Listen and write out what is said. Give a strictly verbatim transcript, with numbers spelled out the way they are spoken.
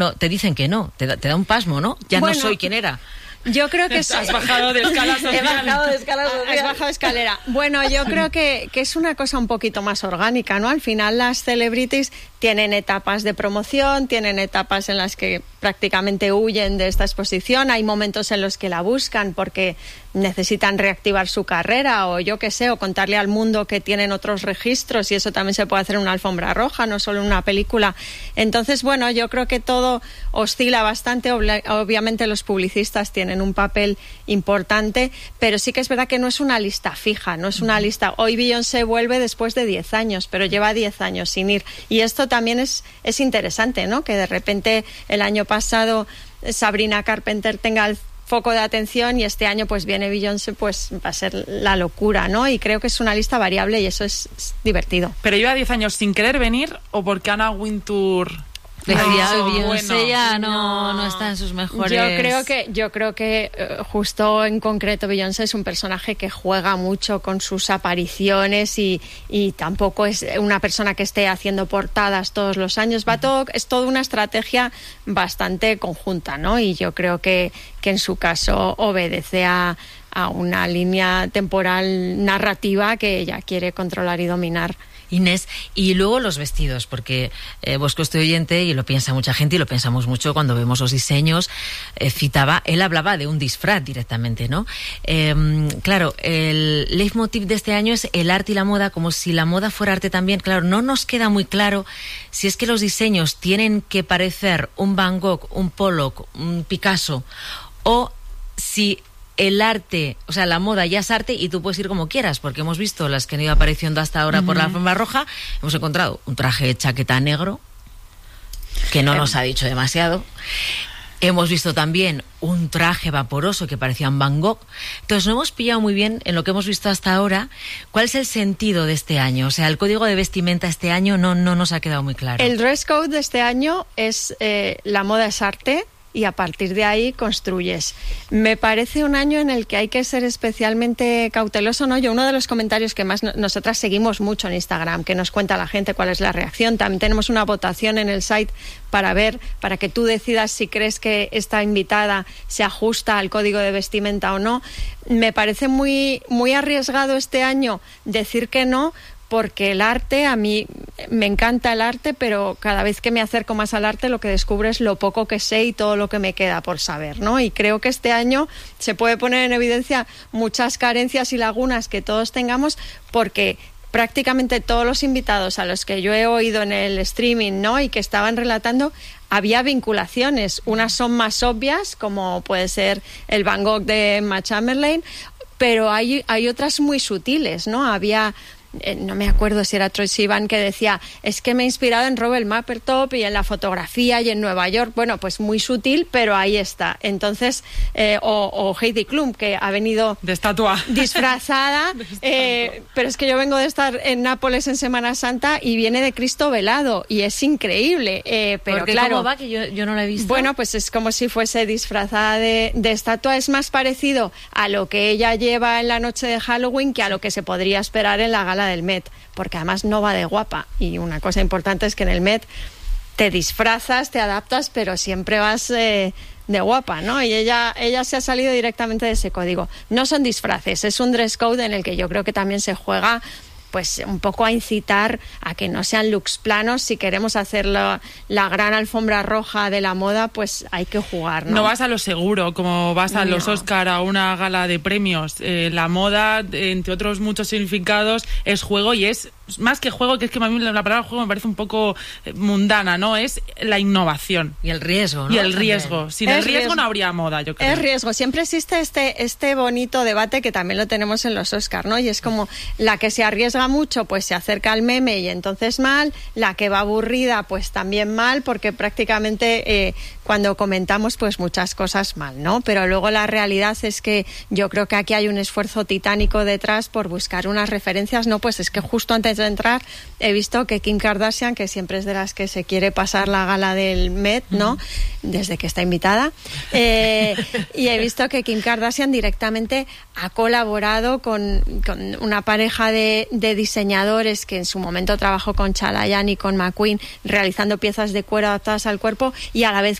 no, te dicen que no, te da, te da un pasmo, ¿no? Ya bueno, no soy quien era. Yo creo que has es... bajado de escala social. He bajado de escala social. Has bajado de escalera. Bueno, yo creo que, que es una cosa un poquito más orgánica, ¿no? Al final las celebrities tienen etapas de promoción, tienen etapas en las que prácticamente huyen de esta exposición, hay momentos en los que la buscan porque necesitan reactivar su carrera o yo qué sé, o contarle al mundo que tienen otros registros y eso también se puede hacer en una alfombra roja, no solo en una película. Entonces, bueno, yo creo que todo oscila bastante, Obli- obviamente los publicistas tienen un papel importante, pero sí que es verdad que no es una lista fija, no es una lista, hoy Beyoncé vuelve después de diez años, pero lleva diez años sin ir y esto también es, es interesante, ¿no? Que de repente el año pasado Sabrina Carpenter tenga el foco de atención y este año pues viene Beyoncé, pues va a ser la locura, ¿no? Y creo que es una lista variable y eso es, es divertido. ¿Pero lleva diez años sin querer venir o porque Anna Wintour decía no, Beyoncé bueno, ya no, no está en sus mejores? Yo creo que, yo creo que uh, justo en concreto Beyoncé es un personaje que juega mucho con sus apariciones y, y tampoco es una persona que esté haciendo portadas todos los años. Va todo, es toda una estrategia bastante conjunta, ¿no? Y yo creo que, que en su caso obedece a, a una línea temporal narrativa que ella quiere controlar y dominar. Inés, y luego los vestidos, porque eh, Bosco este oyente, y lo piensa mucha gente, y lo pensamos mucho cuando vemos los diseños, eh, citaba, él hablaba de un disfraz directamente, ¿no? Eh, claro, el leitmotiv de este año es el arte y la moda, como si la moda fuera arte también. Claro, no nos queda muy claro si es que los diseños tienen que parecer un Van Gogh, un Pollock, un Picasso, o si el arte, o sea, la moda ya es arte y tú puedes ir como quieras, porque hemos visto las que han ido apareciendo hasta ahora uh-huh. por la alfombra roja. Hemos encontrado un traje de chaqueta negro, que no eh. nos ha dicho demasiado. Hemos visto también un traje vaporoso que parecía un Van Gogh. Entonces no hemos pillado muy bien en lo que hemos visto hasta ahora cuál es el sentido de este año. O sea, el código de vestimenta este año no, no nos ha quedado muy claro. El dress code de este año es eh, la moda es arte, y a partir de ahí construyes. Me parece un año en el que hay que ser especialmente cauteloso, ¿no? Yo, uno de los comentarios que más no, nosotras seguimos mucho en Instagram, que nos cuenta la gente cuál es la reacción. También tenemos una votación en el site para ver, para que tú decidas si crees que esta invitada se ajusta al código de vestimenta o no. Me parece muy, muy arriesgado este año decir que no, porque el arte, a mí me encanta el arte, pero cada vez que me acerco más al arte lo que descubro es lo poco que sé y todo lo que me queda por saber, ¿no? Y creo que este año se puede poner en evidencia muchas carencias y lagunas que todos tengamos, porque prácticamente todos los invitados a los que yo he oído en el streaming, ¿no? Y que estaban relatando, había vinculaciones. Unas son más obvias, como puede ser el Van Gogh de Emma Chamberlain, pero hay, hay otras muy sutiles, ¿no? Había... Eh, no me acuerdo si era Troye Sivan que decía, es que me he inspirado en Robert Mapplethorpe y en la fotografía y en Nueva York. Bueno, pues muy sutil, pero ahí está. Entonces, eh, o, o Heidi Klum, que ha venido de estatua disfrazada, de eh, pero es que yo vengo de estar en Nápoles en Semana Santa y viene de Cristo velado y es increíble, eh, pero porque claro, ¿cómo va? Que yo, yo no la he visto. Bueno, pues es como si fuese disfrazada de, de estatua. Es más parecido a lo que ella lleva en la noche de Halloween que a lo que se podría esperar en la gala del Met, porque además no va de guapa, y una cosa importante es que en el Met te disfrazas, te adaptas, pero siempre vas eh, de guapa, ¿no? Y ella, ella se ha salido directamente de ese código. No son disfraces, es un dress code en el que yo creo que también se juega pues un poco a incitar a que no sean looks planos. Si queremos hacer la, la gran alfombra roja de la moda, pues hay que jugar, ¿no? No vas a lo seguro, como vas a no. los Oscar, a una gala de premios. Eh, la moda, entre otros muchos significados, es juego, y es más que juego, que es que a mí la palabra juego me parece un poco mundana, ¿no? Es la innovación. Y el riesgo, ¿no? Y el riesgo. También. Sin es el riesgo, riesgo no habría moda, yo creo. Es riesgo. Siempre existe este, este bonito debate que también lo tenemos en los Oscar, ¿no? Y es como la que se arriesga mucho, pues se acerca al meme y entonces mal. La que va aburrida, pues también mal, porque prácticamente eh, cuando comentamos, pues muchas cosas mal, ¿no? Pero luego la realidad es que yo creo que aquí hay un esfuerzo titánico detrás por buscar unas referencias, ¿no? Pues es que justo antes antes de entrar he visto que Kim Kardashian, que siempre es de las que se quiere pasar la gala del Met, ¿no? Uh-huh. Desde que está invitada. Eh, y he visto que Kim Kardashian directamente ha colaborado con, con una pareja de, de diseñadores que en su momento trabajó con Chalayan y con McQueen realizando piezas de cuero adaptadas al cuerpo y a la vez